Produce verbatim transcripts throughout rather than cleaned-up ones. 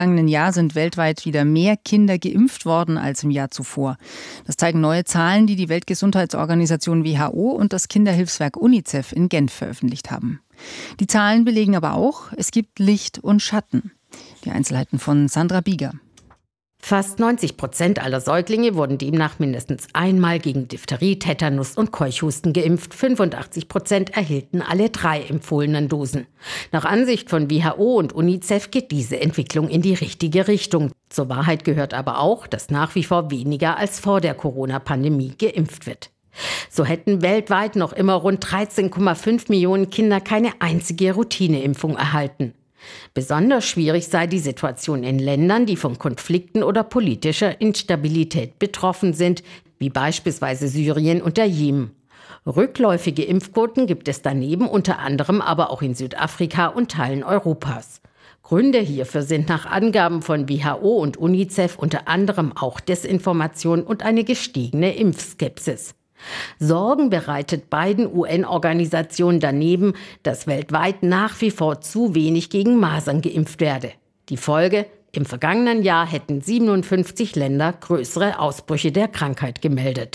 Im vergangenen Jahr sind weltweit wieder mehr Kinder geimpft worden als im Jahr zuvor. Das zeigen neue Zahlen, die die Weltgesundheitsorganisation W H O und das Kinderhilfswerk UNICEF in Genf veröffentlicht haben. Die Zahlen belegen aber auch, es gibt Licht und Schatten. Die Einzelheiten von Sandra Bieger. Fast neunzig Prozent aller Säuglinge wurden demnach mindestens einmal gegen Diphtherie, Tetanus und Keuchhusten geimpft. fünfundachtzig Prozent erhielten alle drei empfohlenen Dosen. Nach Ansicht von W H O und UNICEF geht diese Entwicklung in die richtige Richtung. Zur Wahrheit gehört aber auch, dass nach wie vor weniger als vor der Corona-Pandemie geimpft wird. So hätten weltweit noch immer rund dreizehn Komma fünf Millionen Kinder keine einzige Routineimpfung erhalten. Besonders schwierig sei die Situation in Ländern, die von Konflikten oder politischer Instabilität betroffen sind, wie beispielsweise Syrien und der Jemen. Rückläufige Impfquoten gibt es daneben unter anderem aber auch in Südafrika und Teilen Europas. Gründe hierfür sind nach Angaben von W H O und UNICEF unter anderem auch Desinformation und eine gestiegene Impfskepsis. Sorgen bereitet beiden U N-Organisationen daneben, dass weltweit nach wie vor zu wenig gegen Masern geimpft werde. Die Folge: Im vergangenen Jahr hätten siebenundfünfzig Länder größere Ausbrüche der Krankheit gemeldet.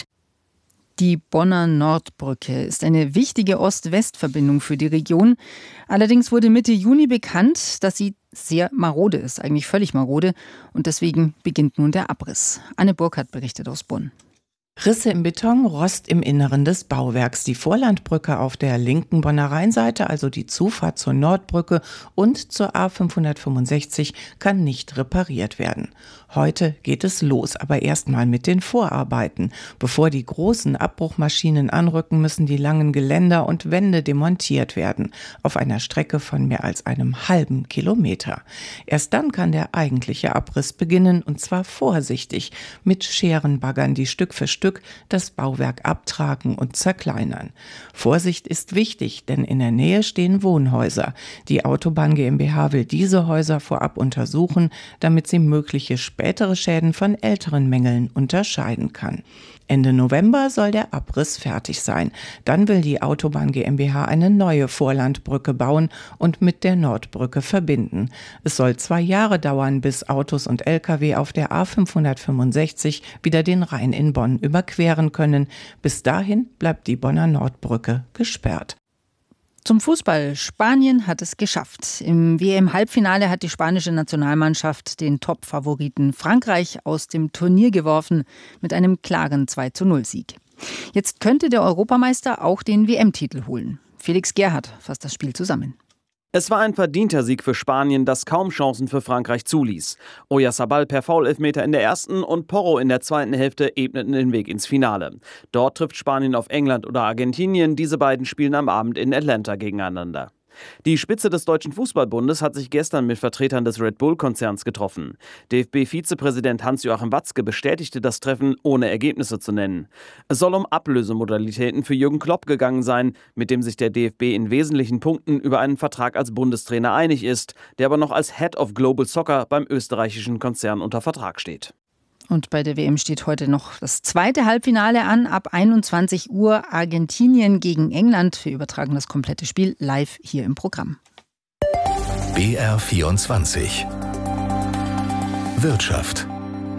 Die Bonner Nordbrücke ist eine wichtige Ost-West-Verbindung für die Region. Allerdings wurde Mitte Juni bekannt, dass sie sehr marode ist, eigentlich völlig marode. Und deswegen beginnt nun der Abriss. Anne Burkhardt berichtet aus Bonn. Risse im Beton, Rost im Inneren des Bauwerks. Die Vorlandbrücke auf der linken Bonner Rheinseite, also die Zufahrt zur Nordbrücke und zur A fünfhundertfünfundsechzig, kann nicht repariert werden. Heute geht es los, aber erstmal mit den Vorarbeiten. Bevor die großen Abbruchmaschinen anrücken, müssen die langen Geländer und Wände demontiert werden. Auf einer Strecke von mehr als einem halben Kilometer. Erst dann kann der eigentliche Abriss beginnen, und zwar vorsichtig, mit Scherenbaggern, die Stück für Stück das Bauwerk abtragen und zerkleinern. Vorsicht ist wichtig, denn in der Nähe stehen Wohnhäuser. Die Autobahn GmbH will diese Häuser vorab untersuchen, damit sie mögliche spätere Schäden von älteren Mängeln unterscheiden kann. Ende November soll der Abriss fertig sein. Dann will die Autobahn GmbH eine neue Vorlandbrücke bauen und mit der Nordbrücke verbinden. Es soll zwei Jahre dauern, bis Autos und Lkw auf der A fünfhundertfünfundsechzig wieder den Rhein in Bonn überqueren können. Bis dahin bleibt die Bonner Nordbrücke gesperrt. Zum Fußball. Spanien hat es geschafft. Im W M-Halbfinale hat die spanische Nationalmannschaft den Top-Favoriten Frankreich aus dem Turnier geworfen mit einem klaren zwei zu null Sieg. Jetzt könnte der Europameister auch den W M-Titel holen. Felix Gerhardt fasst das Spiel zusammen. Es war ein verdienter Sieg für Spanien, das kaum Chancen für Frankreich zuließ. Oyarzabal per Foul-Elfmeter in der ersten und Porro in der zweiten Hälfte ebneten den Weg ins Finale. Dort trifft Spanien auf England oder Argentinien. Diese beiden spielen am Abend in Atlanta gegeneinander. Die Spitze des Deutschen Fußballbundes hat sich gestern mit Vertretern des Red Bull-Konzerns getroffen. D F B-Vizepräsident Hans-Joachim Watzke bestätigte das Treffen, ohne Ergebnisse zu nennen. Es soll um Ablösemodalitäten für Jürgen Klopp gegangen sein, mit dem sich der D F B in wesentlichen Punkten über einen Vertrag als Bundestrainer einig ist, der aber noch als Head of Global Soccer beim österreichischen Konzern unter Vertrag steht. Und bei der W M steht heute noch das zweite Halbfinale an. Ab einundzwanzig Uhr Argentinien gegen England. Wir übertragen das komplette Spiel live hier im Programm. B R vierundzwanzig Wirtschaft.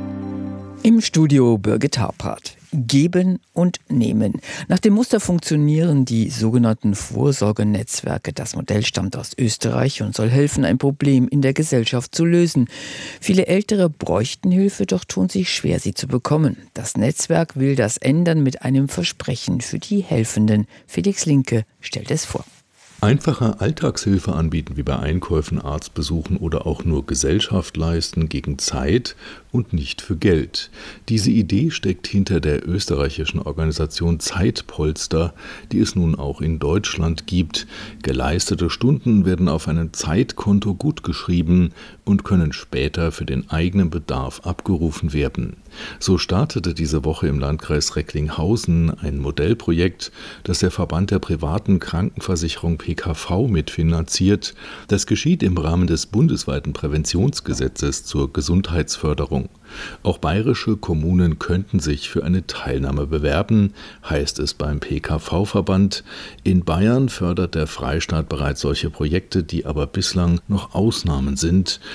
Im Studio Birgit Harpert. Geben und Nehmen. Nach dem Muster funktionieren die sogenannten Vorsorgenetzwerke. Das Modell stammt aus Österreich und soll helfen, ein Problem in der Gesellschaft zu lösen. Viele Ältere bräuchten Hilfe, doch tun sich schwer, sie zu bekommen. Das Netzwerk will das ändern mit einem Versprechen für die Helfenden. Felix Linke stellt es vor. Einfache Alltagshilfe anbieten, wie bei Einkäufen, Arztbesuchen oder auch nur Gesellschaft leisten gegen Zeit und nicht für Geld. Diese Idee steckt hinter der österreichischen Organisation Zeitpolster, die es nun auch in Deutschland gibt. Geleistete Stunden werden auf einem Zeitkonto gutgeschrieben und können später für den eigenen Bedarf abgerufen werden. So startete diese Woche im Landkreis Recklinghausen ein Modellprojekt, das der Verband der privaten Krankenversicherung P K V mitfinanziert. Das geschieht im Rahmen des bundesweiten Präventionsgesetzes zur Gesundheitsförderung. Auch bayerische Kommunen könnten sich für eine Teilnahme bewerben, heißt es beim P K V-Verband. In Bayern fördert der Freistaat bereits solche Projekte, die aber bislang noch Ausnahmen sind.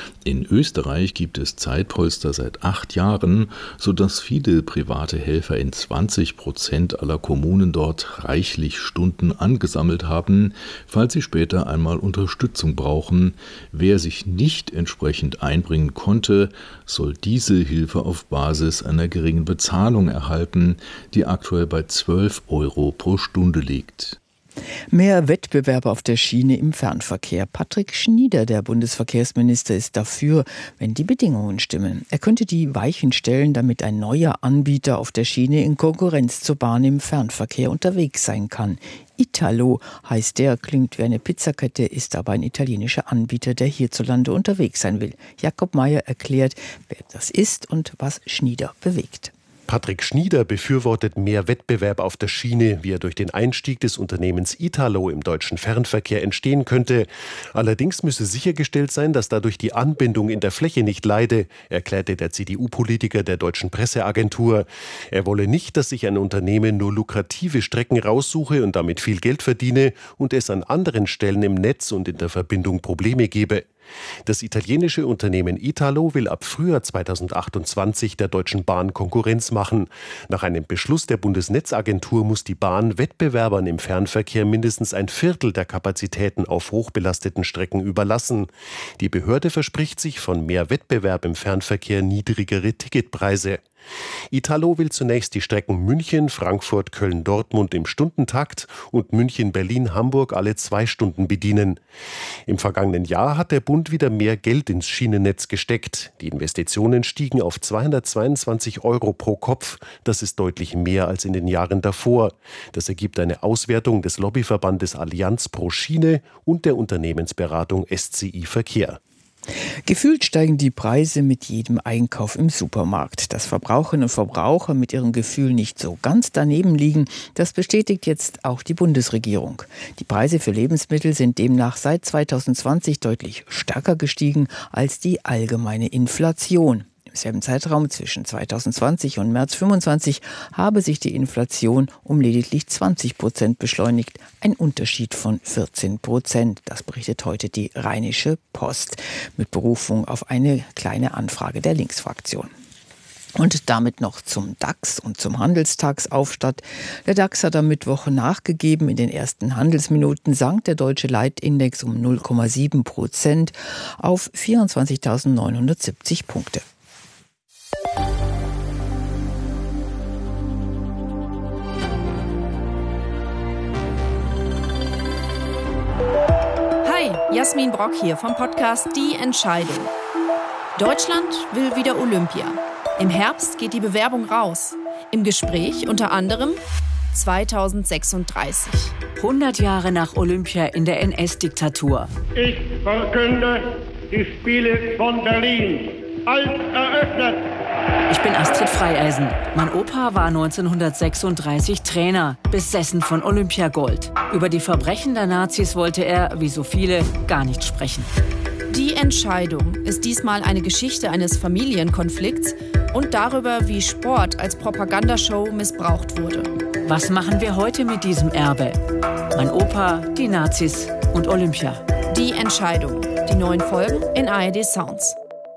In Österreich gibt es Zeitpolster seit acht Jahren, sodass viele private Helfer in zwanzig Prozent aller Kommunen dort reichlich Stunden angesammelt haben, falls sie später einmal Unterstützung brauchen. Wer sich nicht entsprechend einbringen konnte, soll diese Hilfe auf Basis einer geringen Bezahlung erhalten, die aktuell bei zwölf Euro pro Stunde liegt. Mehr Wettbewerb auf der Schiene im Fernverkehr. Patrick Schnieder, der Bundesverkehrsminister, ist dafür, wenn die Bedingungen stimmen. Er könnte die Weichen stellen, damit ein neuer Anbieter auf der Schiene in Konkurrenz zur Bahn im Fernverkehr unterwegs sein kann. Italo heißt der, klingt wie eine Pizzakette, ist aber ein italienischer Anbieter, der hierzulande unterwegs sein will. Jakob Mayer erklärt, wer das ist und was Schnieder bewegt. Patrick Schnieder befürwortet mehr Wettbewerb auf der Schiene, wie er durch den Einstieg des Unternehmens Italo im deutschen Fernverkehr entstehen könnte. Allerdings müsse sichergestellt sein, dass dadurch die Anbindung in der Fläche nicht leide, erklärte der C D U-Politiker der deutschen Presseagentur. Er wolle nicht, dass sich ein Unternehmen nur lukrative Strecken raussuche und damit viel Geld verdiene und es an anderen Stellen im Netz und in der Verbindung Probleme gebe. Das italienische Unternehmen Italo will ab Frühjahr zweitausendachtundzwanzig der Deutschen Bahn Konkurrenz machen. Nach einem Beschluss der Bundesnetzagentur muss die Bahn Wettbewerbern im Fernverkehr mindestens ein Viertel der Kapazitäten auf hochbelasteten Strecken überlassen. Die Behörde verspricht sich von mehr Wettbewerb im Fernverkehr niedrigere Ticketpreise. Italo will zunächst die Strecken München, Frankfurt, Köln, Dortmund im Stundentakt und München, Berlin, Hamburg alle zwei Stunden bedienen. Im vergangenen Jahr hat der Bund wieder mehr Geld ins Schienennetz gesteckt. Die Investitionen stiegen auf zweihundertzweiundzwanzig Euro pro Kopf. Das ist deutlich mehr als in den Jahren davor. Das ergibt eine Auswertung des Lobbyverbandes Allianz pro Schiene und der Unternehmensberatung S C I Verkehr. Gefühlt steigen die Preise mit jedem Einkauf im Supermarkt. Dass Verbraucherinnen und Verbraucher mit ihrem Gefühl nicht so ganz daneben liegen, das bestätigt jetzt auch die Bundesregierung. Die Preise für Lebensmittel sind demnach seit zweitausendzwanzig deutlich stärker gestiegen als die allgemeine Inflation. Im selben Zeitraum zwischen zweitausendzwanzig und März fünfundzwanzig habe sich die Inflation um lediglich zwanzig Prozent beschleunigt. Ein Unterschied von vierzehn Prozent. Das berichtet heute die Rheinische Post mit Berufung auf eine kleine Anfrage der Linksfraktion. Und damit noch zum DAX und zum Handelstagsaufstand. Der DAX hat am Mittwoch nachgegeben. In den ersten Handelsminuten sank der deutsche Leitindex um null Komma sieben Prozent auf vierundzwanzigtausendneunhundertsiebzig Punkte. Hi, Jasmin Brock hier vom Podcast Die Entscheidung. Deutschland will wieder Olympia. Im Herbst geht die Bewerbung raus. Im Gespräch unter anderem zweitausendsechsunddreißig. hundert Jahre nach Olympia in der N S-Diktatur. Ich verkünde die Spiele von Berlin als eröffnet. Ich bin Astrid Freieisen. Mein Opa war neunzehnhundertsechsunddreißig Trainer, besessen von Olympiagold. Über die Verbrechen der Nazis wollte er, wie so viele, gar nicht sprechen. Die Entscheidung ist diesmal eine Geschichte eines Familienkonflikts und darüber, wie Sport als Propagandashow missbraucht wurde. Was machen wir heute mit diesem Erbe? Mein Opa, die Nazis und Olympia. Die Entscheidung. Die neuen Folgen in A R D Sounds.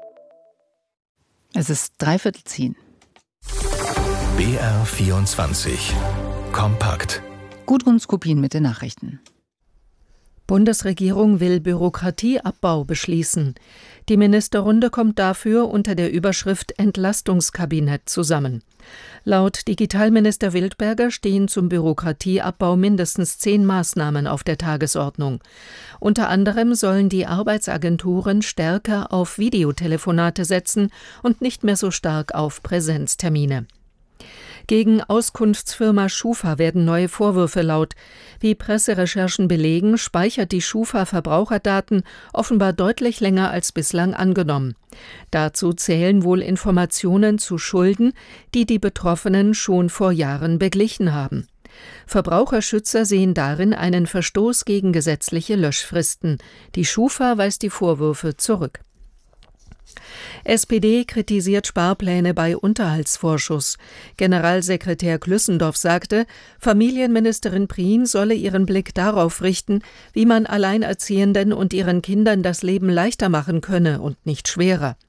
Es ist dreiviertel zehn. B R vierundzwanzig. Kompakt. Gudrun Skupin mit den Nachrichten. Bundesregierung will Bürokratieabbau beschließen. Die Ministerrunde kommt dafür unter der Überschrift Entlastungskabinett zusammen. Laut Digitalminister Wildberger stehen zum Bürokratieabbau mindestens zehn Maßnahmen auf der Tagesordnung. Unter anderem sollen die Arbeitsagenturen stärker auf Videotelefonate setzen und nicht mehr so stark auf Präsenztermine. Gegen Auskunftsfirma Schufa werden neue Vorwürfe laut. Wie Presserecherchen belegen, speichert die Schufa Verbraucherdaten offenbar deutlich länger als bislang angenommen. Dazu zählen wohl Informationen zu Schulden, die die Betroffenen schon vor Jahren beglichen haben. Verbraucherschützer sehen darin einen Verstoß gegen gesetzliche Löschfristen. Die Schufa weist die Vorwürfe zurück. S P D kritisiert Sparpläne bei Unterhaltsvorschuss. Generalsekretär Klüssendorf sagte, Familienministerin Prien solle ihren Blick darauf richten, wie man Alleinerziehenden und ihren Kindern das Leben leichter machen könne und nicht schwerer.